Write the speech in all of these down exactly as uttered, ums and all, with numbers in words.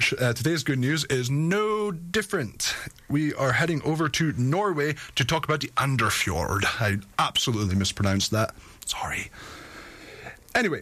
much. Uh, today's good news is no different. We are heading over to Norway to talk about the Andrefjord. I absolutely mispronounced that. Sorry. Anyway.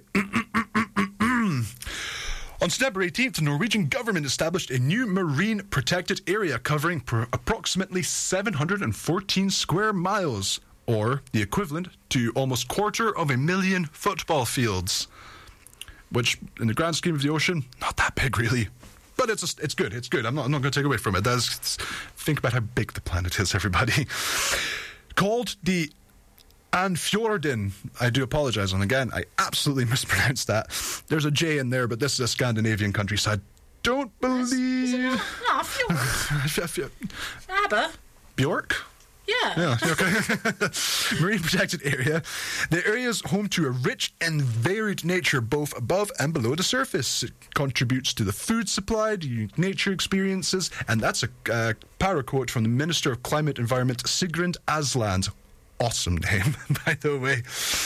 On September eighteenth, the Norwegian government established a new marine protected area covering pr- approximately seven hundred fourteen square miles, or the equivalent to almost quarter of a million football fields. Which, in the grand scheme of the ocean, not that big, really. But it's a, it's good, it's good. I'm not, I'm not going to take away from it. That's, think about how big the planet is, everybody. Called the Andfjorden. I do apologise, and again, I absolutely mispronounced that. There's a J in there, but this is a Scandinavian countryside. Don't believe... Is it not? No, Fjord. Aber. Bjork? Yeah. Yeah, okay. Marine protected area. The area is home to a rich and varied nature both above and below the surface. It contributes to the food supply, to unique nature experiences, and that's a uh, para quote from the Minister of Climate Environment, Sigrun Asland. Awesome name, by the way.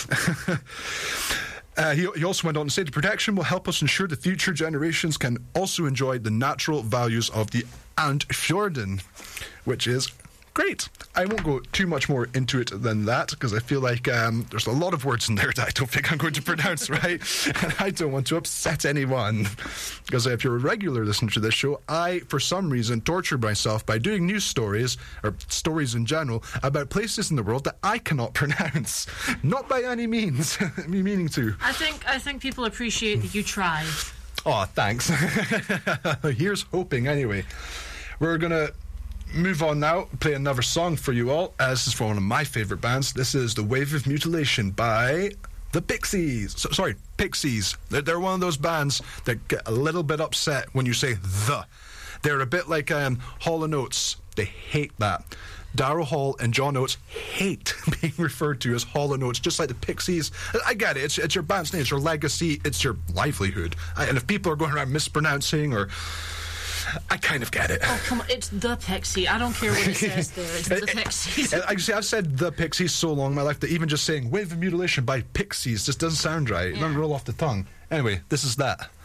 Uh, he, he also went on to say the protection will help us ensure the future generations can also enjoy the natural values of the Andfjorden, which is great. I won't go too much more into it than that because I feel like um, there's a lot of words in there that I don't think I'm going to pronounce right, and I don't want to upset anyone. Because if you're a regular listener to this show, I, for some reason, torture myself by doing news stories, or stories in general, about places in the world that I cannot pronounce. Not by any means. Me meaning to. I think I think people appreciate that you try. Oh, thanks. Here's hoping, anyway. We're going to move on now, play another song for you all. Uh, this is from one of my favourite bands. This is The Wave of Mutilation by the Pixies. So, sorry, Pixies. They're, they're one of those bands that get a little bit upset when you say the. They're a bit like um, Hall and Oates. They hate that. Daryl Hall and John Oates hate being referred to as Hall and Oates, just like the Pixies. I get it. It's, it's your band's name. It's your legacy. It's your livelihood. And if people are going around mispronouncing or... I kind of get it. Oh, come on. It's the Pixie. I don't care what it says there. It's the Pixies. I see, I've said the Pixies so long in my life that even just saying Wave of Mutilation by Pixies just doesn't sound right. It Yeah. doesn't roll off the tongue. Anyway, this is that.